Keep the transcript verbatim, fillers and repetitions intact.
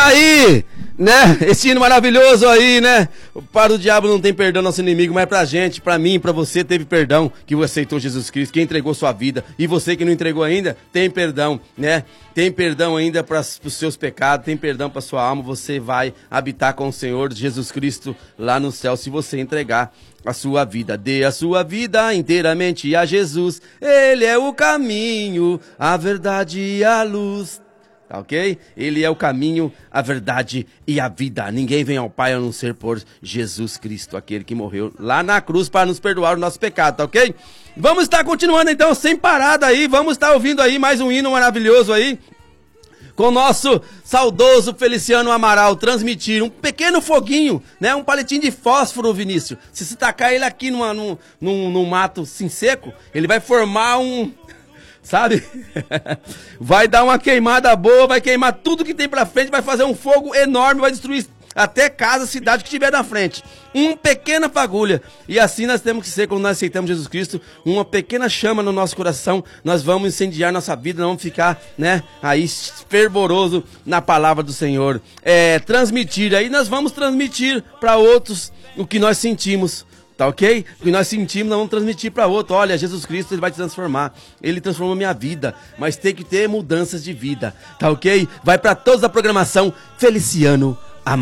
aí, né? Esse hino maravilhoso aí, né? Para o diabo não tem perdão, nosso inimigo, mas pra gente, pra mim, pra você, teve perdão, que você aceitou Jesus Cristo, que entregou sua vida. E você que não entregou ainda, tem perdão, né? Tem perdão ainda para os seus pecados, tem perdão para sua alma. Você vai habitar com o Senhor Jesus Cristo lá no céu, se você entregar a sua vida. Dê a sua vida inteiramente a Jesus. Ele é o caminho, a verdade e a luz. Tá ok? Ele é o caminho, a verdade e a vida. Ninguém vem ao Pai a não ser por Jesus Cristo, aquele que morreu lá na cruz para nos perdoar o nosso pecado, tá ok? Vamos estar continuando então, sem parada aí. Vamos estar ouvindo aí mais um hino maravilhoso aí, com o nosso saudoso Feliciano Amaral, transmitir um pequeno foguinho, né? Um palitinho de fósforo, Vinícius. Se você tacar ele aqui numa, num, num, num mato assim seco, ele vai formar um... Sabe? Vai dar uma queimada boa, vai queimar tudo que tem pra frente, vai fazer um fogo enorme, vai destruir até casa, cidade que tiver na frente. Uma pequena fagulha. E assim nós temos que ser, quando nós aceitamos Jesus Cristo, uma pequena chama no nosso coração. Nós vamos incendiar nossa vida, não vamos ficar, né, aí fervoroso na palavra do Senhor. É, transmitir, aí nós vamos transmitir para outros o que nós sentimos. Tá ok? O que nós sentimos, nós vamos transmitir para outro. Olha, Jesus Cristo, ele vai te transformar. Ele transformou minha vida. Mas tem que ter mudanças de vida. Tá ok? Vai para toda a programação Feliciano